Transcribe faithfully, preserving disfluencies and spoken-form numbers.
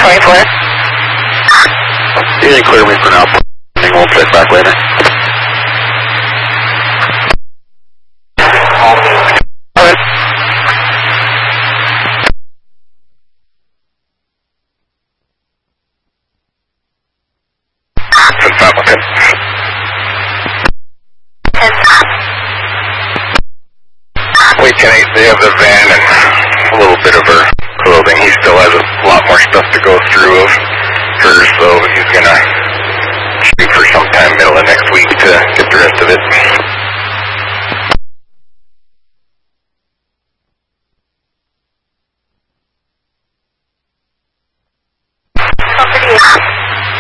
twenty-four. You can clear me for now. We'll check back later. ten eight, they have the van and a little bit of her clothing. He still has a lot more stuff to go through of hers, so he's gonna shoot for sometime middle of next